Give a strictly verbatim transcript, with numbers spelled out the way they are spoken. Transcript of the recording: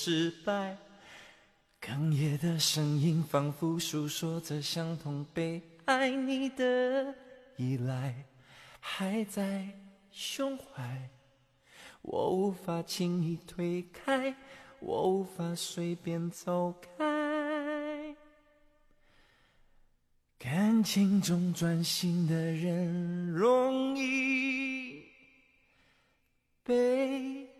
失败。哽咽的声音仿佛诉说着相同被爱你的依赖，还在胸怀，我无法轻易推开，我无法随便走开。感情中专心的人容易被